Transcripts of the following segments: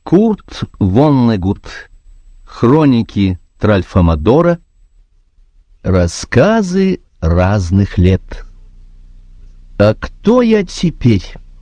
Курт Воннегут. Хроники Тральфамадора. Рассказы разных лет. А кто я теперь?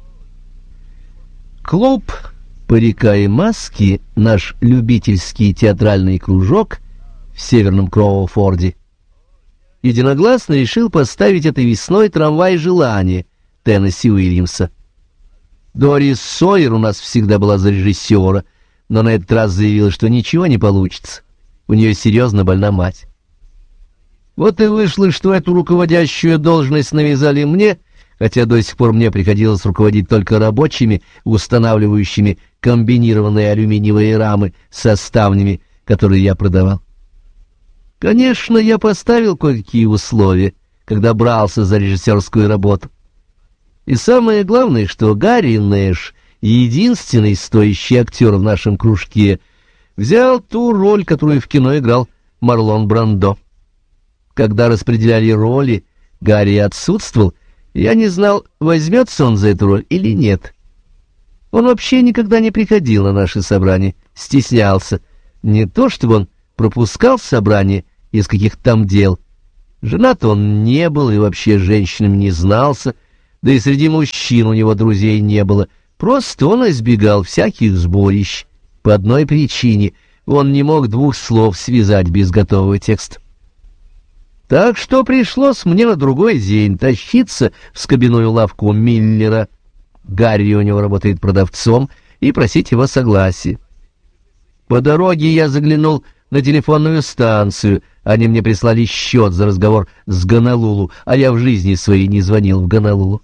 Клуб «Парика и маски», наш любительский театральный кружок в Северном Кроуфорде, единогласно решил поставить этой весной «Трамвай желания» Теннесси Уильямса. Дорис Сойер у нас всегда была за режиссера, но на этот раз заявила, что ничего не получится. У нее серьезно больна мать. Вот и вышло, что эту руководящую должность навязали мне, хотя до сих пор мне приходилось руководить только рабочими, устанавливающими комбинированные алюминиевые рамы со ставнями, которые я продавал. Конечно, я поставил кое-какие условия, когда брался за режиссерскую работу. И самое главное, что Гарри Нэш, единственный стоящий актер в нашем кружке, взял ту роль, которую в кино играл Марлон Брандо. Когда распределяли роли, Гарри отсутствовал, и я не знал, возьмется он за эту роль или нет. Он вообще никогда не приходил на наши собрания, стеснялся. Не то чтобы он пропускал собрания из каких-то там дел. Женат он не был и вообще женщинами не знался, да и среди мужчин у него друзей не было. Просто он избегал всяких сборищ. По одной причине: он не мог двух слов связать без готового текста. Так что пришлось мне на другой день тащиться в скобяную лавку Миллера, Гарри у него работает продавцом, и просить его согласия. По дороге я заглянул на телефонную станцию. Они мне прислали счет за разговор с Гонолулу, а я в жизни своей не звонил в Гонолулу.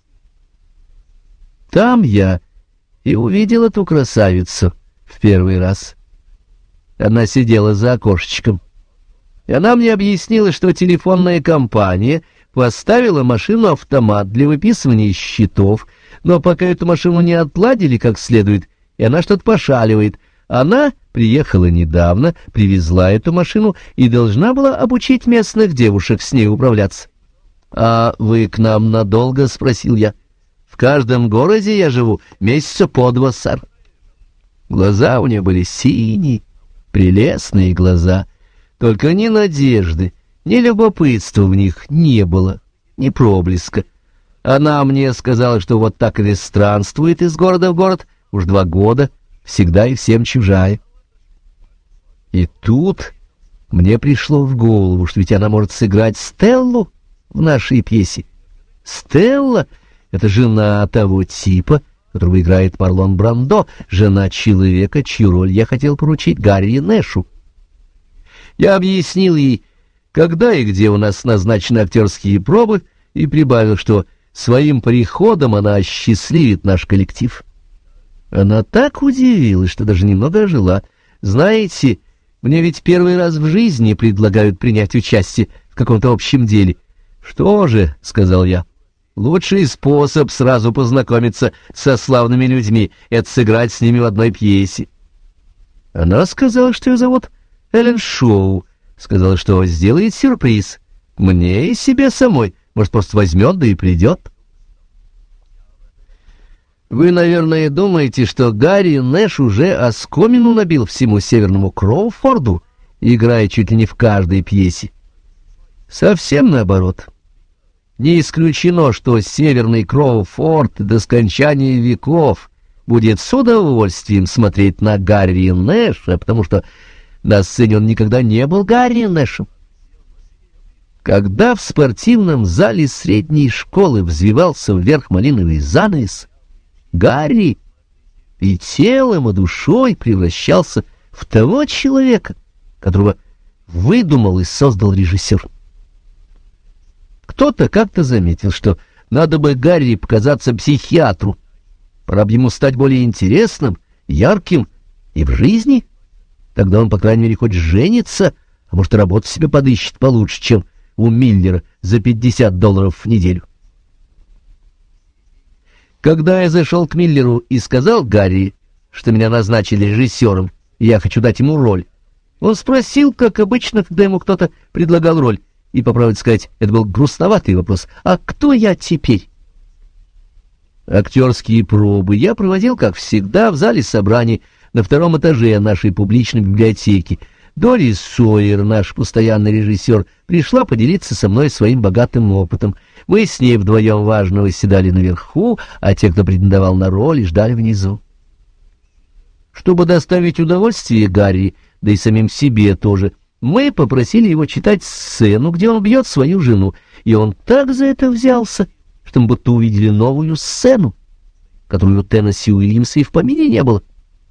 Там я и увидел эту красавицу в первый раз. Она сидела за окошечком, и она мне объяснила, что телефонная компания поставила машину-автомат для выписывания счетов, но пока эту машину не отладили как следует, и она что-то пошаливает. Она приехала недавно, привезла эту машину и должна была обучить местных девушек с ней управляться. «А вы к нам надолго?» — спросил я. «В каждом городе я живу месяца по 2, сэр». Глаза у нее были синие, прелестные глаза, только ни надежды, ни любопытства в них не было, ни проблеска. Она мне сказала, что вот так и странствует из города в город уж 2 года, всегда и всем чужая. И тут мне пришло в голову, что ведь она может сыграть Стеллу в нашей пьесе. Стелла — это жена того типа, которого играет Марлон Брандо, жена человека, чью роль я хотел поручить Гарри Нэшу. Я объяснил ей, когда и где у нас назначены актерские пробы, и прибавил, что своим приходом она осчастливит наш коллектив. Она так удивилась, что даже немного ожила. «Знаете, мне ведь первый раз в жизни предлагают принять участие в каком-то общем деле». «Что же», — сказал я, — «лучший способ сразу познакомиться со славными людьми — это сыграть с ними в одной пьесе». Она сказала, что ее зовут Эллен Шоу, сказала, что сделает сюрприз мне и себе самой, может, просто возьмет, да и придет. Вы, наверное, думаете, что Гарри Нэш уже оскомину набил всему Северному Кроуфорду, играя чуть ли не в каждой пьесе. Совсем наоборот. Не исключено, что Северный Кроуфорд до скончания веков будет с удовольствием смотреть на Гарри Нэша, потому что на сцене он никогда не был Гарри Нэшем. Когда в спортивном зале средней школы взвивался вверх малиновый занавес, Гарри и телом, и душой превращался в того человека, которого выдумал и создал режиссер. Кто-то как-то заметил, что надо бы Гарри показаться психиатру. Пора бы ему стать более интересным, ярким и в жизни. Тогда он, по крайней мере, хоть женится, а может, работу себе подыщет получше, чем у Миллера за $50 в неделю. Когда я зашел к Миллеру и сказал Гарри, что меня назначили режиссером, и я хочу дать ему роль, он спросил, как обычно, когда ему кто-то предлагал роль, и, по правде сказать, это был грустноватый вопрос: «А кто я теперь?» Актерские пробы я проводил, как всегда, в зале собраний на втором этаже нашей публичной библиотеки. Дорис Сойер, наш постоянный режиссер, пришла поделиться со мной своим богатым опытом. Мы с ней вдвоем важно восседали наверху, а те, кто претендовал на роли, ждали внизу. Чтобы доставить удовольствие Гарри, да и самим себе тоже, мы попросили его читать сцену, где он бьет свою жену, и он так за это взялся, что мы будто увидели новую сцену, которую у Теннесси Уильямса и в помине не было.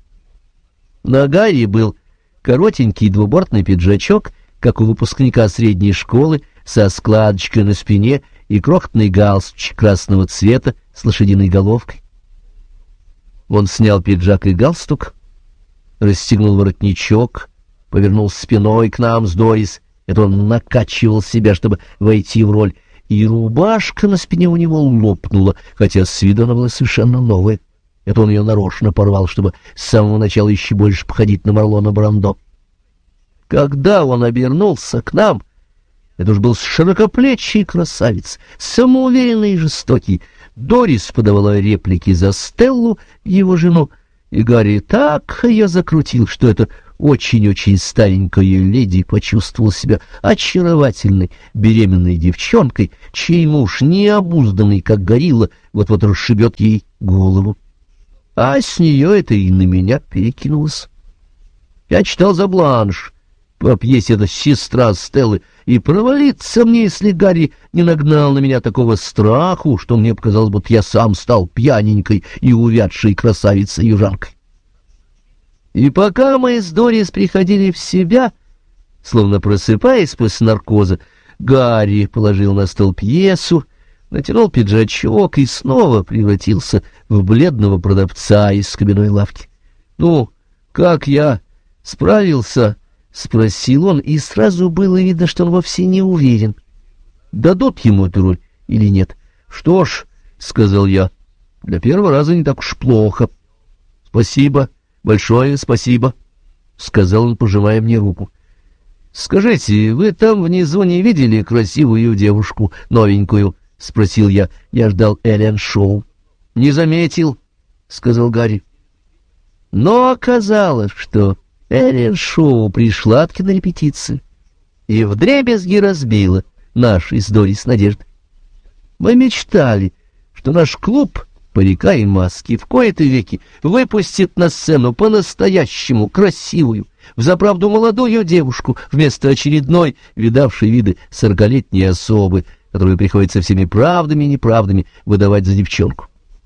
На Гарри был коротенький двубортный пиджачок, как у выпускника средней школы, со складочкой на спине и крохотный галстучек красного цвета с лошадиной головкой. Он снял пиджак и галстук, расстегнул воротничок, повернулся спиной к нам с Дорис. Это он накачивал себя, чтобы войти в роль, и рубашка на спине у него лопнула, хотя с виду она была совершенно новая. Это он ее нарочно порвал, чтобы с самого начала еще больше походить на Марлона Брандо. Когда он обернулся к нам, это уж был широкоплечий красавец, самоуверенный и жестокий. Дорис подавала реплики за Стеллу, его жену, и Гарри так ее закрутил, что эта очень-очень старенькая леди почувствовала себя очаровательной беременной девчонкой, чей муж, необузданный, как горилла, вот-вот расшибет ей голову. А с нее это и на меня перекинулось. Я читал за Бланш по пьесе «Это сестра Стеллы», и провалиться мне, если Гарри не нагнал на меня такого страху, что мне показалось, будто я сам стал пьяненькой и увядшей красавицей-южанкой. И пока мы с Дорис приходили в себя, словно просыпаясь после наркоза, Гарри положил на стол пьесу, натянул пиджачок и снова превратился в бледного продавца из кабинной лавки. «Ну, как я справился?» — спросил он, и сразу было видно, что он вовсе не уверен, дадут ему эту роль или нет. «Что ж», — сказал я, — «для первого раза не так уж плохо». «Спасибо, большое спасибо», — сказал он, пожимая мне руку. «Скажите, вы там внизу не видели красивую девушку, новенькую?» — спросил я. Я ждал Эллен Шоу. «Не заметил», — сказал Гарри. Но оказалось, что Эллен Шоу пришла-таки на репетицию и вдребезги разбила наши с Дорис надежды. Мы мечтали, что наш клуб «Парика и маски» в кои-то веки выпустит на сцену по-настоящему красивую, взаправду молодую девушку вместо очередной, видавшей виды 40-летней особы, которую приходится всеми правдами и неправдами выдавать за девчонку.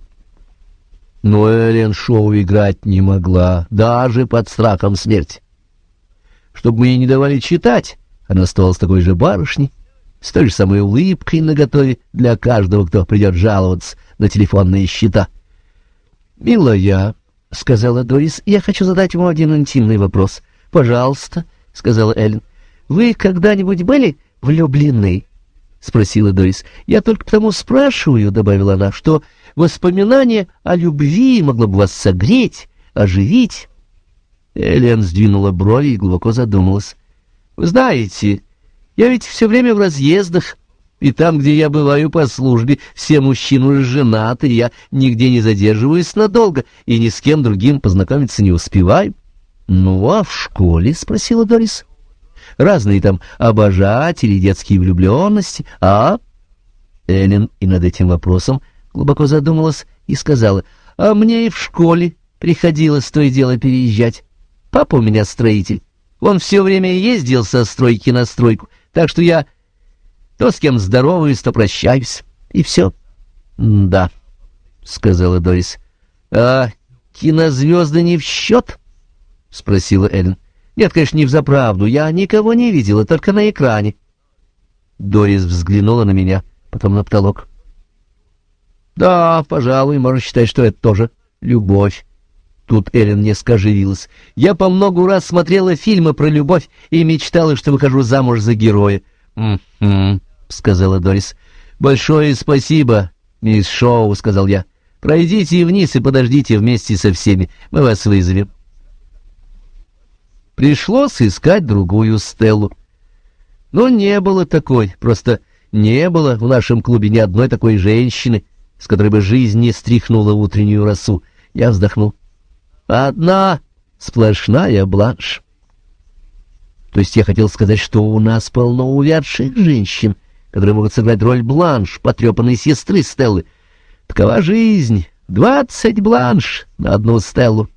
Но Эллен Шоу играть не могла, даже под страхом смерти. Чтобы мы ей не давали читать, она оставалась такой же барышней, с той же самой улыбкой наготове для каждого, кто придет жаловаться на телефонные счета. «Милая», — сказала Дорис, — «я хочу задать вам один интимный вопрос». «Пожалуйста», — сказала Эллен. «Вы когда-нибудь были влюблены?» — спросила Дорис. «Я только потому спрашиваю», — добавила она, — «что воспоминание о любви могло бы вас согреть, оживить». Эллен сдвинула брови и глубоко задумалась. «Вы знаете, я ведь все время в разъездах, и там, где я бываю по службе, все мужчины уже женаты, я нигде не задерживаюсь надолго и ни с кем другим познакомиться не успеваю». «Ну, а в школе?» — спросила Дорис. «Разные там обожатели, детские влюбленности, а?» Эллен и над этим вопросом глубоко задумалась и сказала: «А мне и в школе приходилось то и дело переезжать. Папа у меня строитель, он все время ездил со стройки на стройку, так что я то с кем здороваюсь, то прощаюсь, и все». «Да», — сказала Дорис. «А кинозвезды не в счет?» — спросила Эллен. «Нет, конечно, не взаправду, я никого не видела, только на экране». Дорис взглянула на меня, потом на потолок. «Да, пожалуй, можно считать, что это тоже любовь». Тут Эллен несколько оживилась. «Я по многу раз смотрела фильмы про любовь и мечтала, что выхожу замуж за героя». «М-м-м», — сказала Дорис. «Большое спасибо, мисс Шоу», — сказал я. «Пройдите вниз и подождите вместе со всеми, мы вас вызовем». Пришлось искать другую Стеллу. Но не было такой, просто не было в нашем клубе ни одной такой женщины, с которой бы жизнь не стряхнула утреннюю росу. Я вздохнул. «Одна сплошная бланш. То есть я хотел сказать, что у нас полно увядших женщин, которые могут сыграть роль бланш, потрепанной сестры Стеллы. Такова жизнь. 20 бланш на одну Стеллу.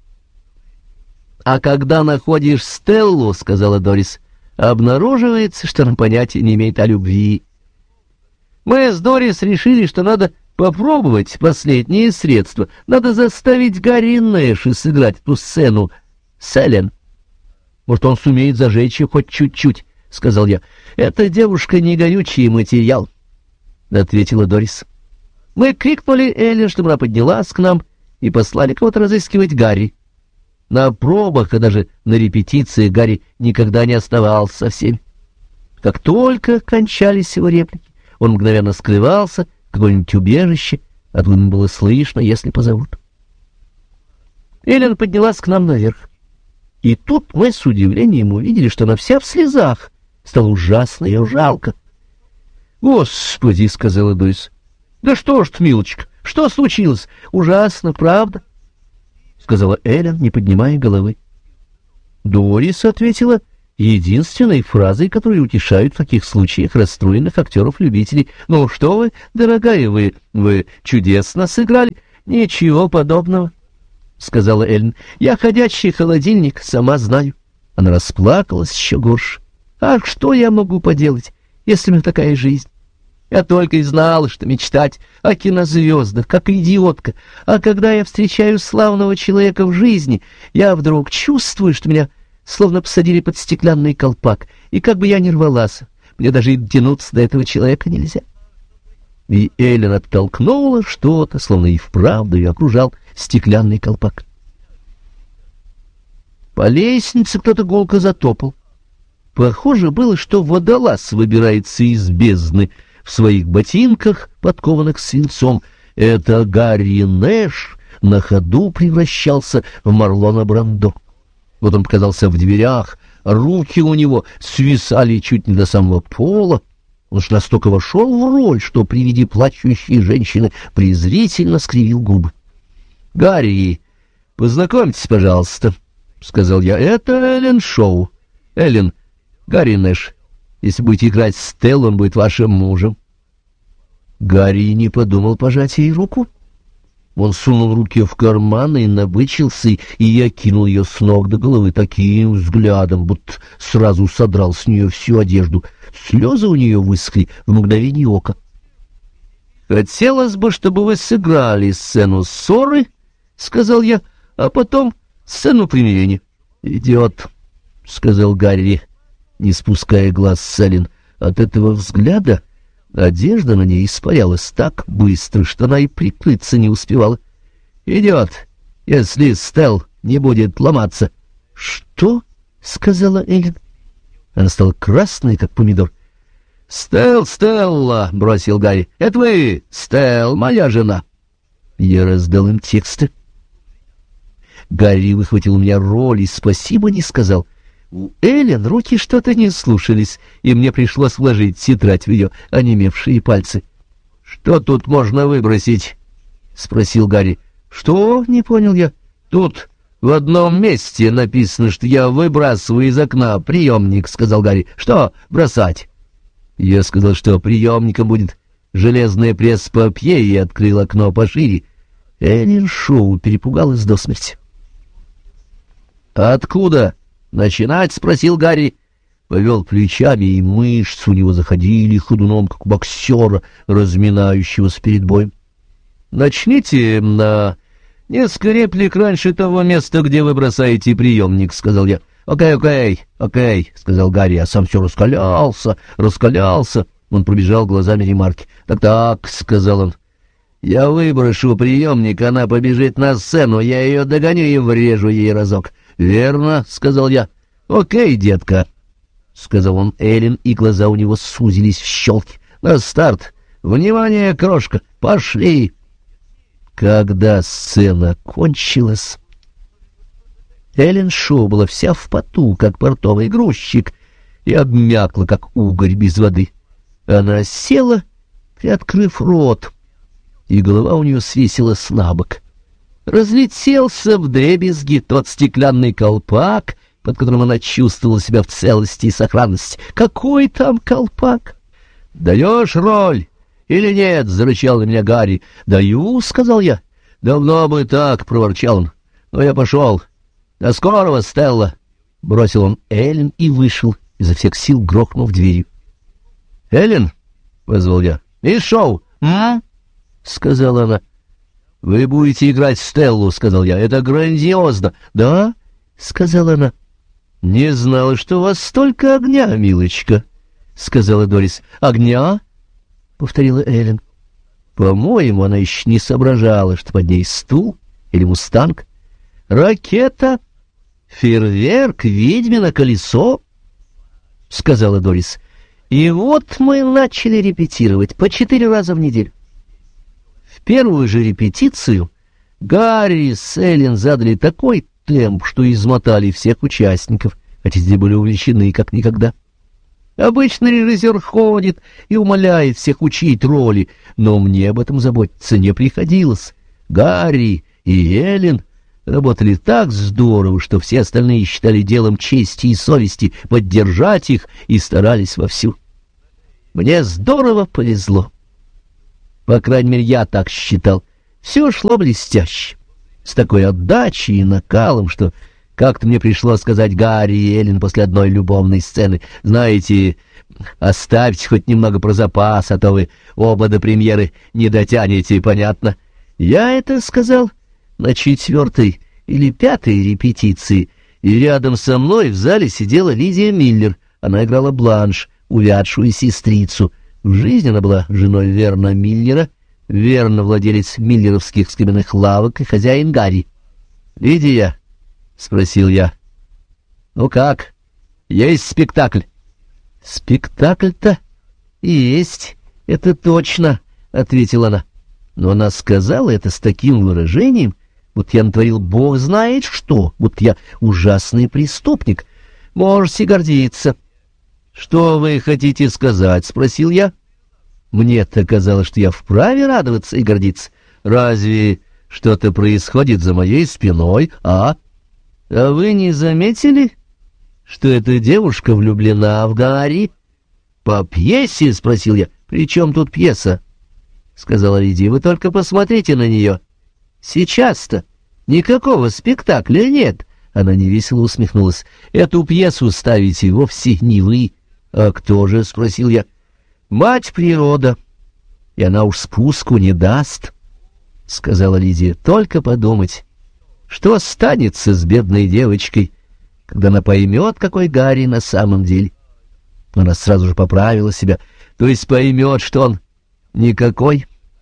А когда находишь Стеллу, — сказала Дорис, — обнаруживается, что она понятия не имеет о любви. Мы с Дорис решили, что надо попробовать последние средства. Надо заставить Гарри Нэша сыграть эту сцену с Эллен. Может, он сумеет зажечь ее хоть чуть-чуть, — сказал я. — Эта девушка не горючий материал, — ответила Дорис. Мы крикнули Эллен, чтобы она поднялась к нам, и послали кого-то разыскивать Гарри. На пробах и даже на репетиции Гарри никогда не оставался со всеми. Как только кончались его реплики, он мгновенно скрывался в какое-нибудь убежище, откуда ему было слышно, если позовут. Эллен поднялась к нам наверх. И тут мы с удивлением увидели, что она вся в слезах. Стало ужасно ее жалко. — Господи, — сказала Дорис, — да что ж ты, милочка, что случилось? Ужасно, правда? — сказала Эллен, не поднимая головы. Дорис ответила единственной фразой, которая утешает в таких случаях расстроенных актеров-любителей. — Ну что вы, дорогая, вы чудесно сыграли. — Ничего подобного, — сказала Эллен. — Я ходячий холодильник, сама знаю. Она расплакалась еще горше. — Ах, что я могу поделать, если у меня такая жизнь? Я только и знала, что мечтать о кинозвездах, как идиотка. А когда я встречаю славного человека в жизни, я вдруг чувствую, что меня словно посадили под стеклянный колпак, и как бы я ни рвалась, мне даже и дотянуться до этого человека нельзя. И Эллен оттолкнула что-то, словно и вправду ее окружал стеклянный колпак. По лестнице кто-то гулко затопал. Похоже было, что водолаз выбирается из бездны в своих ботинках, подкованных свинцом. Это Гарри Нэш на ходу превращался в Марлона Брандо. Вот он показался в дверях, руки у него свисали чуть не до самого пола. Он ж настолько вошел в роль, что при виде плачущей женщины презрительно скривил губы. — Гарри, познакомьтесь, пожалуйста, — сказал я. — Это Эллен Шоу. Эллен, Гарри Нэш. Если будете играть Стеллу, он будет вашим мужем. Гарри не подумал пожать ей руку. Он сунул руки в карманы и набычился, и я кинул ее с ног до головы таким взглядом, будто сразу содрал с нее всю одежду. Слезы у нее высохли в мгновение ока. — Хотелось бы, чтобы вы сыграли сцену ссоры, — сказал я, — а потом сцену примирения. — Идет, — сказал Гарри, не спуская глаз с Эллен. От этого взгляда одежда на ней испарялась так быстро, что она и прикрыться не успевала. — Идет, если Стелл не будет ломаться. — Что? — сказала Эллен. Она стала красной, как помидор. — Стелла, — бросил Гарри. — Это вы, Стелл, моя жена. Я раздал им тексты. Гарри выхватил у меня роль и спасибо не сказал. У Эллен руки что-то не слушались, и мне пришлось вложить тетрадь в ее онемевшие пальцы. — Что тут можно выбросить? — спросил Гарри. — Что? — не понял я. — Тут в одном месте написано, что я выбрасываю из окна приемник, — сказал Гарри. — Что бросать? Я сказал, что приемником будет железная пресс-папье, и открыл окно пошире. Эллен Шоу перепугалась до смерти. — Откуда начинать? — спросил Гарри. Повел плечами, и мышцы у него заходили ходуном, как у боксера, разминающегося перед боем. — Начните на несколько реплик раньше того места, где вы бросаете приемник, — сказал я. — Окей, — сказал Гарри, а сам все раскалялся. Он пробежал глазами ремарки. Так, — сказал он. — Я выброшу приемник, она побежит на сцену, я ее догоню и врежу ей разок. — Верно, — сказал я. — Окей, детка, — сказал он Эллен, и глаза у него сузились в щелки. — На старт! Внимание, крошка! Пошли! Когда сцена кончилась, Эллен Шоу была вся в поту, как портовый грузчик, и обмякла, как угорь без воды. Она села, приоткрыв рот, и голова у нее свесилась на бок. разлетелся вдребезги тот стеклянный колпак, под которым она чувствовала себя в целости и сохранности. Какой там колпак? «Даешь роль или нет?» — зарычал на меня Гарри. «Даю», — сказал я. «Давно бы так», — проворчал он. «Но я пошел. До скорого, Стелла!» — бросил он Эллен и вышел, изо всех сил грохнув дверью. «Эллен!» — позвал я. «Мисс Шоу!» — сказала она. «Вы будете играть Стеллу», — сказал я. «Это грандиозно». «Да?» — сказала она. «Не знала, что у вас столько огня, милочка», — сказала Дорис. «Огня?» — повторила Эллен. По-моему, она еще не соображала, что под ней стул или мустанг. «Ракета, фейерверк, ведьмино колесо», — сказала Дорис. «И вот мы начали репетировать по 4 раза в неделю». В первую же репетицию Гарри с Эллен задали такой темп, что измотали всех участников, хотя те были увлечены как никогда. Обычно режиссер ходит и умоляет всех учить роли, но мне об этом заботиться не приходилось. Гарри и Эллен работали так здорово, что все остальные считали делом чести и совести поддержать их и старались вовсю. Мне здорово повезло. По крайней мере, я так считал. Все шло блестяще, с такой отдачей и накалом, что как-то мне пришлось сказать Гарри и Эллен после одной любовной сцены: «Знаете, оставьте хоть немного про запас, а то вы оба до премьеры не дотянете, понятно?» Я это сказал на 4-й или 5-й репетиции, и рядом со мной в зале сидела Лидия Миллер. Она играла Бланш, увядшую сестрицу. В жизни она была женой Верна Миллера, Верн — владелец миллеровских скобяных лавок и хозяин Гарри. «Лидия», — спросил я, — «ну как, есть спектакль?» «Спектакль-то есть, это точно», — ответила она. Но она сказала это с таким выражением, будто я натворил бог знает что, будто я ужасный преступник. Можете гордиться. «Что вы хотите сказать?» — спросил я. Мне-то казалось, что я вправе радоваться и гордиться. «Разве что-то происходит за моей спиной, а? А вы не заметили, что эта девушка влюблена в Гарри?» «По пьесе?» — спросил я. «При чем тут пьеса?» — сказала Лидия. «Вы только посмотрите на нее. Сейчас-то никакого спектакля нет». Она невесело усмехнулась. «Эту пьесу ставите вовсе не вы». «А кто же?» — спросил я. «Мать природа, и она уж спуску не даст», — сказала Лидия. «Только подумать, что останется с бедной девочкой, когда она поймет, какой Гарри на самом деле». Она сразу же поправила себя. «То есть поймет, что он никакой».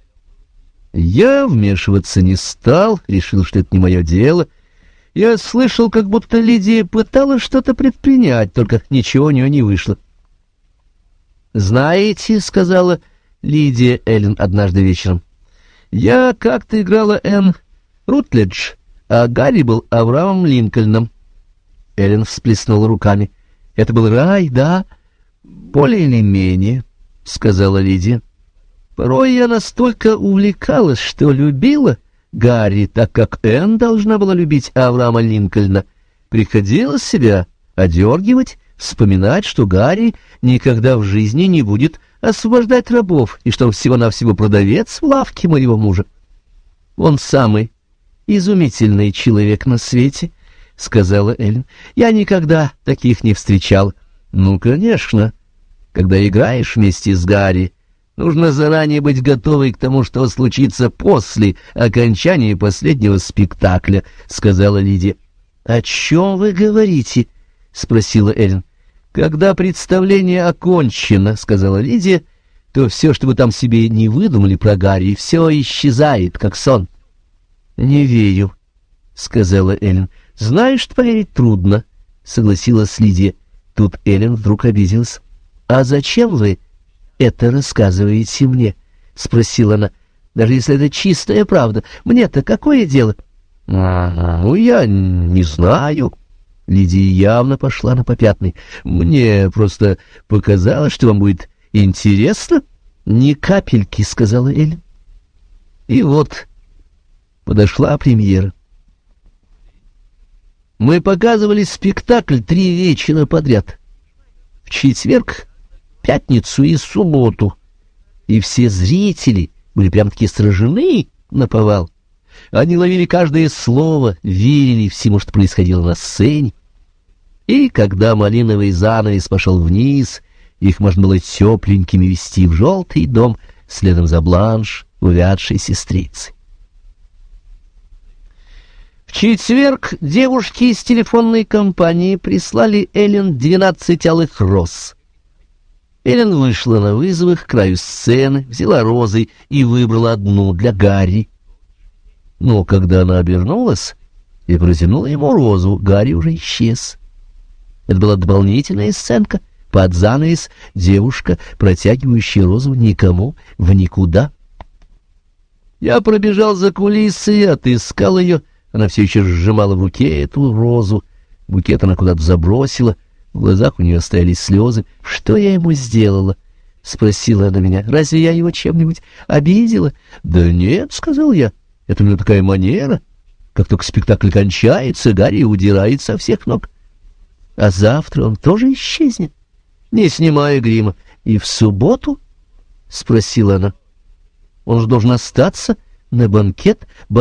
Я вмешиваться не стал, решил, что это не мое дело. Я слышал, как будто Лидия пыталась что-то предпринять, только ничего у нее не вышло. «Знаете, — сказала Лидия Эллен однажды вечером, — я как-то играла Энн Рутледж, а Гарри был Авраамом Линкольном». Эллен всплеснула руками. «Это был рай, да?» «Более или менее, — сказала Лидия. Порой я настолько увлекалась, что любила Гарри, так как Энн должна была любить Авраама Линкольна. Приходилось себя одергивать, вспоминать, что Гарри никогда в жизни не будет освобождать рабов, и что он всего-навсего продавец в лавке моего мужа. Он самый изумительный человек на свете, — сказала Эллен. Я никогда таких не встречал. Ну, конечно, когда играешь вместе с Гарри, нужно заранее быть готовой к тому, что случится после окончания последнего спектакля, — сказала Лидия. — О чем вы говорите? — спросила Эллен. — Когда представление окончено, — сказала Лидия, — то все, что вы там себе не выдумали про Гарри, все исчезает, как сон. — Не верю, — сказала Эллен. — Знаешь, что поверить трудно, — согласилась Лидия. Тут Эллен вдруг обиделась. — А зачем вы это рассказываете мне? — спросила она. — Даже если это чистая правда, мне-то какое дело? — Ну, я не знаю. Лидия явно пошла на попятный. — Мне просто показалось, что вам будет интересно. — Ни капельки, — сказала Эллен. И вот подошла премьера. Мы показывали спектакль 3 вечера подряд. В четверг, пятницу и субботу. И все зрители были прям-таки сражены наповал. Они ловили каждое слово, верили всему, что происходило на сцене. И когда малиновый занавес пошел вниз, их можно было тепленькими вести в желтый дом, следом за Бланш, увядшей сестрицей. В четверг девушки из телефонной компании прислали Эллен 12 алых роз. Эллен вышла на вызовы к краю сцены, взяла розы и выбрала одну для Гарри. Но когда она обернулась и протянула ему розу, Гарри уже исчез. Это была дополнительная сценка, под занавес, девушка, протягивающая розу никому в никуда. Я пробежал за кулисы и отыскал ее. Она все еще сжимала в руке эту розу. Букет она куда-то забросила. В глазах у нее стояли слезы. «Что я ему сделала?» — спросила она меня. «Разве я его чем-нибудь обидела?» «Да нет», — сказал я. «Это у него такая манера. Как только спектакль кончается, Гарри удирает со всех ног. А завтра он тоже исчезнет, не снимая грима. И в субботу?» — спросила она. «Он же должен остаться на банкет».